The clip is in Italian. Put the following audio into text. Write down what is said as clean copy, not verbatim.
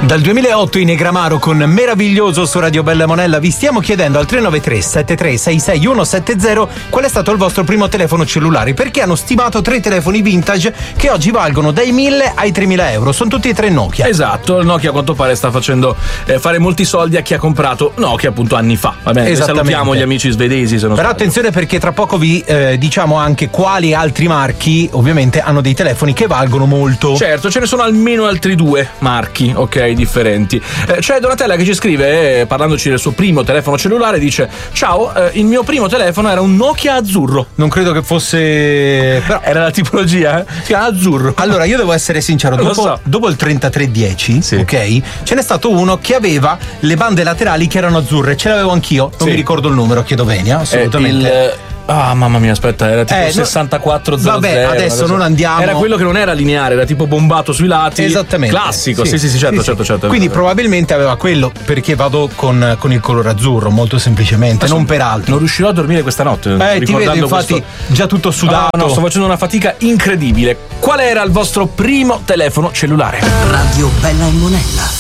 Dal 2008 in Negramaro con Meraviglioso su Radio Bella Monella vi stiamo chiedendo al 393 73 66170 qual è stato il vostro primo telefono cellulare, perché hanno stimato 3 telefoni vintage che oggi valgono dai 1.000 ai 3.000 euro. Sono tutti e 3 Nokia. Esatto, il Nokia a quanto pare sta facendo fare molti soldi a chi ha comprato Nokia appunto anni fa. Va bene, salutiamo gli amici svedesi. Se non Però sbaglio. attenzione, perché tra poco vi diciamo anche quali altri marchi ovviamente hanno dei telefoni che valgono molto. Certo, ce ne sono almeno altri 2 marchi, ok, differenti. C'è Donatella che ci scrive, parlandoci del suo primo telefono cellulare, dice: ciao, il mio primo telefono era un Nokia azzurro. Non credo che fosse... Però era la tipologia, si chiama azzurro. Allora, io devo essere sincero, dopo il 3310, sì, ok, ce n'è stato uno che aveva le bande laterali che erano azzurre, ce l'avevo anch'io, non mi ricordo il numero, chiedo venia, assolutamente. Mamma mia, aspetta, era tipo 6400. Vabbè, adesso non andiamo. Era quello che non era lineare, era tipo bombato sui lati. Esattamente. Classico, sì, certo. Quindi probabilmente aveva quello, perché vado con il colore azzurro, molto semplicemente, non per altro. Non riuscirò a dormire questa notte. Ti vedo, infatti, già tutto sudato. No, sto facendo una fatica incredibile. Qual era il vostro primo telefono cellulare? Radio Bella e Monella.